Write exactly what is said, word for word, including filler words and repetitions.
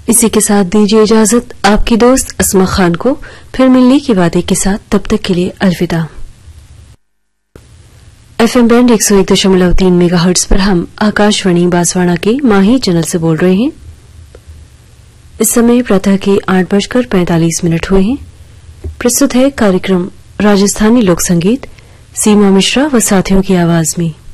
इसी के साथ दीजिए इजाजत आपकी दोस्त अस्मा खान को। फिर मिलने की वादे के साथ तब तक के लिए अलविदा। एफएम बैंड एक सौ एक दशमलव तीन मेगा हर्ट्ज पर हम आकाशवाणी बांसवाड़ा के माही चैनल से बोल रहे हैं। इस समय प्रातः के आठ बजकर पैंतालीस मिनट हुए हैं। प्रस्तुत है कार्यक्रम राजस्थानी लोक संगीत, सीमा मिश्रा व साथियों की आवाज में।